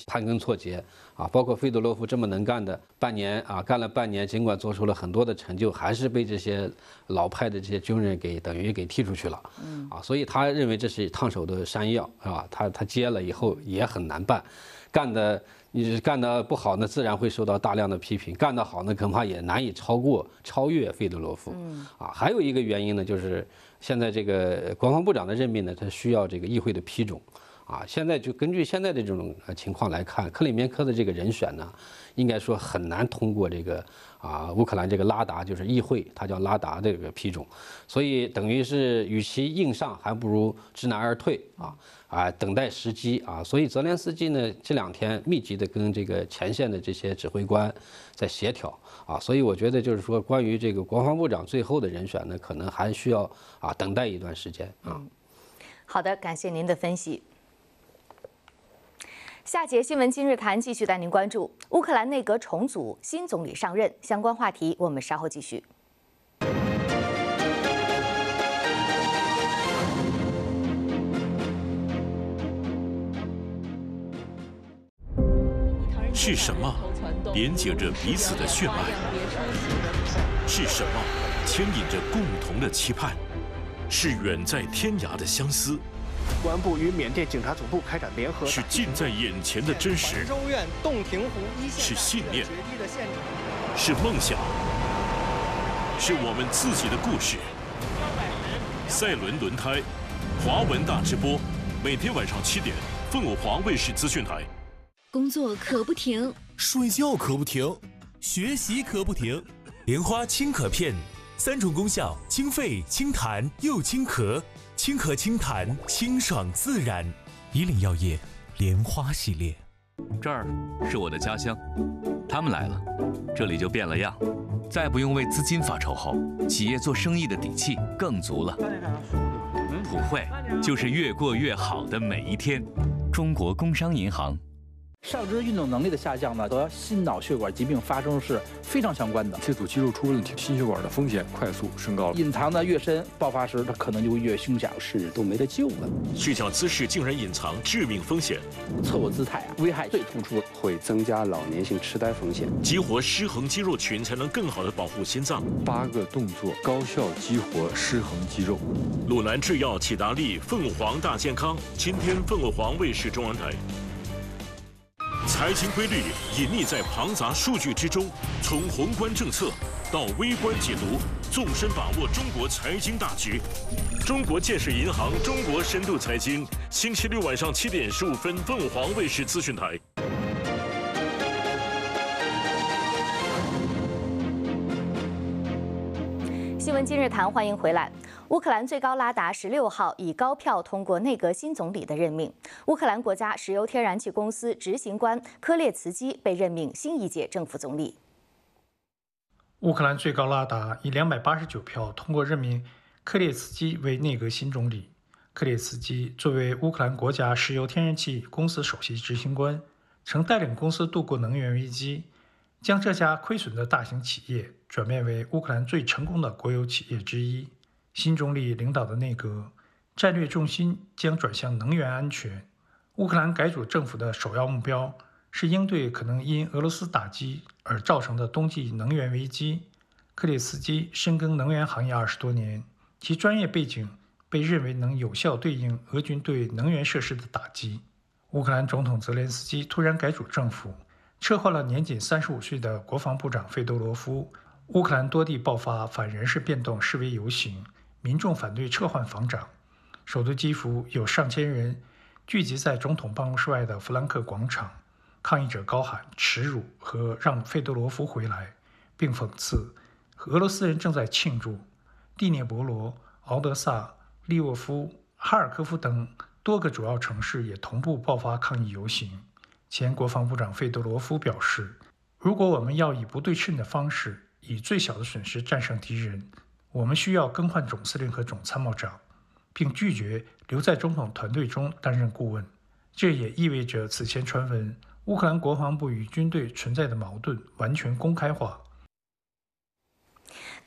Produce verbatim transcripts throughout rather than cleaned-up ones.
盘根错节啊，包括费多罗夫这么能干的，半年啊干了半年，尽管做出了很多的成就，还是被这些老派的这些军人给等于给踢出去了，嗯啊，所以他认为这是烫手的山药，是吧？他他接了以后也很难办，干的你干的不好呢，自然会受到大量的批评；干得好呢，恐怕也难以超过超越费德罗夫，嗯啊，还有一个原因呢，就是现在这个国防部长的任命呢，他需要这个议会的批准。啊，现在就根据现在的这种情况来看，克里面科的这个人选呢，应该说很难通过这个啊乌克兰这个拉达，就是议会，它叫拉达的这个批准，所以等于是与其硬上，还不如知难而退啊啊，等待时机啊。所以泽连斯基呢这两天密集的跟这个前线的这些指挥官在协调啊，所以我觉得就是说，关于这个国防部长最后的人选呢，可能还需要啊等待一段时间啊。 好的，感谢您的分析。下节新闻今日谈继续带您关注乌克兰内阁重组，新总理上任，相关话题我们稍后继续。 是什么连接着彼此的血脉？是什么牵引着共同的期盼？是远在天涯的相思。 公安部与缅甸警察总部开展联合， 是近在眼前的真实， 州院洞庭湖一线是信念，是梦想，是我们自己的故事。赛伦轮胎，华文大直播，每天晚上七点，凤凰华卫视资讯台。 工作可不停， 睡觉可不停，学习可不停。莲花清可片，三种功效：清肺、清痰又清咳。清咳清痰，清爽自然。以岭药业莲花系列。 这儿是我的家乡，他们来了，这里就变了样。再不用为资金发愁后，企业做生意的底气更足了。普惠就是越过越好的每一天。中国工商银行。 上肢运动能力的下降呢，和心脑血管疾病发生是非常相关的。 这组肌肉出问题，心血管的风险快速升高了。 隐藏的越深，爆发时它可能就会越凶险，是都没得救了。 虚假姿势竟然隐藏致命风险， 侧卧姿态啊，危害最突出， 会增加老年性痴呆风险。 激活失衡肌肉群，才能更好的保护心脏。 八个动作高效激活失衡肌肉。 鲁兰制药、启达利、凤凰大健康，今天凤凰卫视中央台。财经规律隐匿在庞杂数据之中，从宏观政策到微观解读，纵深把握中国财经大局。中国建设银行中国深度财经，星期六晚上七点十五分，凤凰卫视资讯台。 新闻今日谈，欢迎回来。乌克兰最高拉达十六号以高票通过内阁新总理的任命，乌克兰国家石油天然气公司执行官科列茨基被任命新一届政府总理。 乌克兰最高拉达以两百八十九票通过任命科列茨基为内阁新总理。科列茨基作为乌克兰国家石油天然气公司首席执行官，曾带领公司度过能源危机，将这家亏损的大型企业转变为乌克兰最成功的国有企业之一。新总理领导的内阁战略重心将转向能源安全。乌克兰改组政府的首要目标是应对可能因俄罗斯打击而造成的冬季能源危机。克列茨基深耕能源行业二十多年，其专业背景被认为能有效对应俄军对能源设施的打击。乌克兰总统泽连斯基突然改组政府，撤换了年仅三十五岁的国防部长费多罗夫。乌克兰多地爆发反人事变动示威游行，民众反对撤换防长。首都基辅有上千人聚集在总统办公室外的弗兰克广场，抗议者高喊耻辱和让费多罗夫回来，并讽刺俄罗斯人正在庆祝。第聂伯罗、敖德萨、利沃夫、哈尔科夫等多个主要城市也同步爆发抗议游行。前国防部长费多罗夫表示，如果我们要以不对称的方式以最小的损失战胜敌人，我们需要更换总司令和总参谋长，并拒绝留在总统团队中担任顾问。这也意味着此前传闻乌克兰国防部与军队存在的矛盾完全公开化。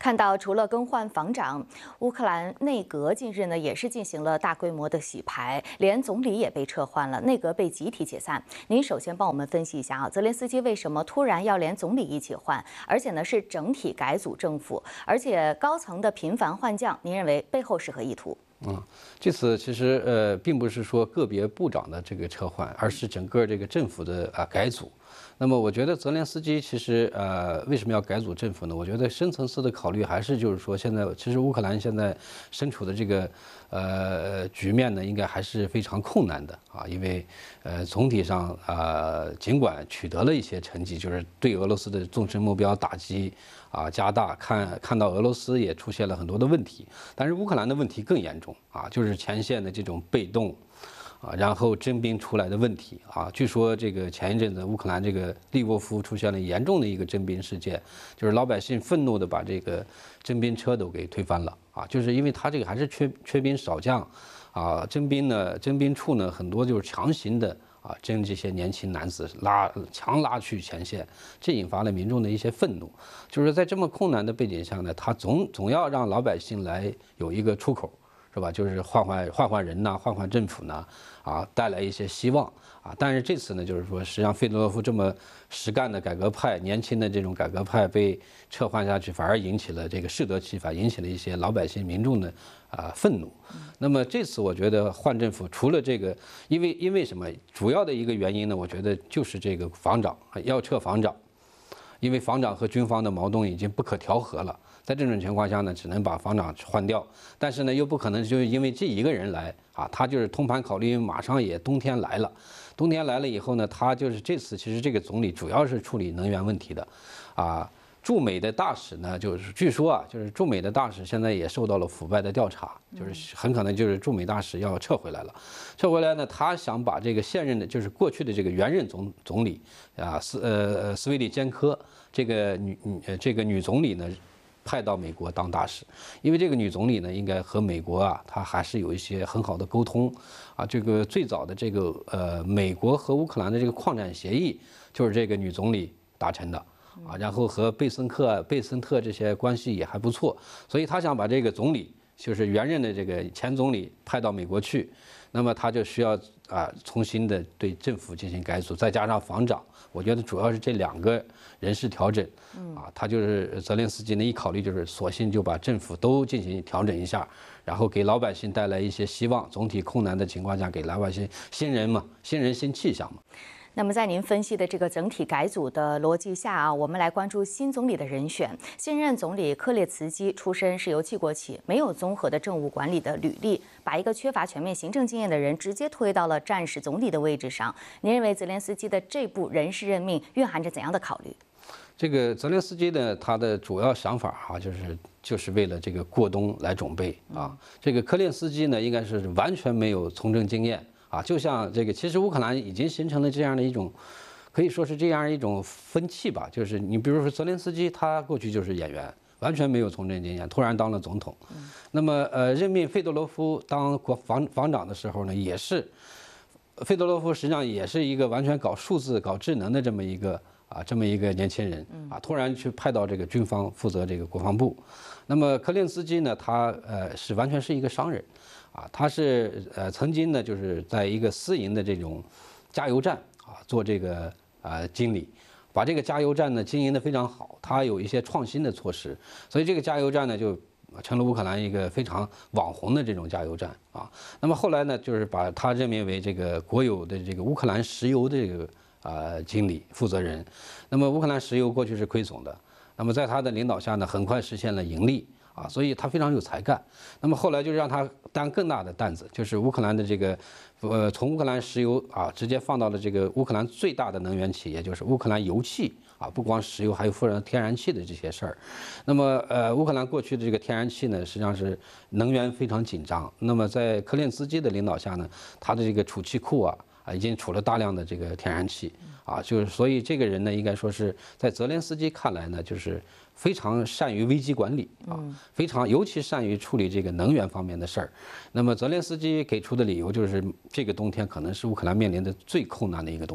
看到除了更换防长，乌克兰内阁近日呢也是进行了大规模的洗牌，连总理也被撤换了，内阁被集体解散。您首先帮我们分析一下啊，泽连斯基为什么突然要连总理一起换，而且呢是整体改组政府，而且高层的频繁换将，您认为背后是何意图？ 嗯，这次其实呃，并不是说个别部长的这个撤换，而是整个这个政府的啊改组。那么我觉得泽连斯基其实呃为什么要改组政府呢？我觉得深层次的考虑还是就是说，现在其实乌克兰现在身处的这个呃局面呢，应该还是非常困难的啊，因为呃总体上呃尽管取得了一些成绩，就是对俄罗斯的纵深目标打击啊加大，看看到俄罗斯也出现了很多的问题，但是乌克兰的问题更严重啊，就是前线的这种被动。啊，然后征兵出来的问题啊，据说这个前一阵子乌克兰这个利沃夫出现了严重的一个征兵事件，就是老百姓愤怒的把这个征兵车都给推翻了啊，就是因为他这个还是缺缺兵少将，啊，征兵呢，征兵处呢很多就是强行的啊征这些年轻男子拉强拉去前线，这引发了民众的一些愤怒，就是在这么困难的背景下呢，他总总要让老百姓来有一个出口。是吧？就是换换换换人呐，换换政府呢，啊，带来一些希望啊。但是这次呢，就是说，实际上费德罗夫这么实干的改革派，年轻的这种改革派被撤换下去，反而引起了这个适得其反，引起了一些老百姓民众的啊愤怒。那么这次我觉得换政府，除了这个，因为因为什么？主要的一个原因呢，我觉得就是这个防长要撤防长，因为防长和军方的矛盾已经不可调和了。在这种情况下呢，只能把防长换掉，但是呢，又不可能就是因为这一个人来啊，他就是通盘考虑，马上也冬天来了，冬天来了以后呢，他就是这次其实这个总理主要是处理能源问题的，啊，驻美的大使呢，就是据说啊，就是驻美的大使现在也受到了腐败的调查，就是很可能就是驻美大使要撤回来了，撤回来呢，他想把这个现任的，就是过去的这个原任总总理啊，斯呃斯维里坚科这个女女这个女总理呢。派到美国当大使，因为这个女总理呢，应该和美国啊，她还是有一些很好的沟通啊。这个最早的这个呃，美国和乌克兰的这个矿产协议，就是这个女总理达成的啊。然后和贝森克、贝森特这些关系也还不错，所以她想把这个总理，就是原任的这个前总理派到美国去，那么他就需要啊重新的对政府进行改组，再加上防长。我觉得主要是这两个人事调整，啊，他就是泽连斯基呢一考虑就是索性就把政府都进行调整一下，然后给老百姓带来一些希望。总体困难的情况下，给老百姓新人嘛，新人新气象嘛。 那么在您分析的这个整体改组的逻辑下啊，我们来关注新总理的人选。新任总理科列茨基出身石油气国企，没有综合的政务管理的履历，把一个缺乏全面行政经验的人直接推到了战时总理的位置上。您认为泽连斯基的这步人事任命蕴含着怎样的考虑？ 这个泽连斯基呢，他的主要想法啊，就是就是为了这个过冬来准备啊。这个科列斯基呢，应该是完全没有从政经验。啊，就像这个，其实乌克兰已经形成了这样的一种，可以说是这样一种风气吧。就是你比如说泽连斯基，他过去就是演员，完全没有从政经验，突然当了总统。那么呃，任命费德罗夫当国防防长的时候呢，也是，费德罗夫实际上也是一个完全搞数字、搞智能的这么一个啊这么一个年轻人啊，突然去派到这个军方负责这个国防部。那么科列斯基呢，他呃是完全是一个商人。啊，他是呃曾经呢，就是在一个私营的这种加油站啊做这个呃经理，把这个加油站呢经营得非常好，他有一些创新的措施，所以这个加油站呢就成了乌克兰一个非常网红的这种加油站啊。那么后来呢，就是把他任命为这个国有的这个乌克兰石油的这个呃经理负责人。那么乌克兰石油过去是亏损的，那么在他的领导下呢，很快实现了盈利。啊，所以他非常有才干。那么后来就让他担更大的担子，就是乌克兰的这个，呃，从乌克兰石油啊，直接放到了这个乌克兰最大的能源企业，就是乌克兰油气啊，不光石油，还有富人天然气的这些事儿。那么呃，乌克兰过去的这个天然气呢，实际上是能源非常紧张。那么在科列茨基的领导下呢，他的这个储气库啊。啊，已经储了大量的这个天然气，啊，就是所以这个人呢，应该说是在泽连斯基看来呢，就是非常善于危机管理啊，非常尤其善于处理这个能源方面的事儿。那么泽连斯基给出的理由就是，这个冬天可能是乌克兰面临的最困难的一个冬天。